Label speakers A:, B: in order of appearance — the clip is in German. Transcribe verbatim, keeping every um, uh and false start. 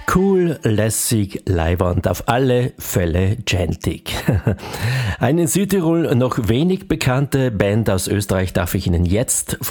A: Cool, lässig, leiwand, auf alle Fälle gentig. Eine in Südtirol noch wenig bekannte Band aus Österreich darf ich Ihnen jetzt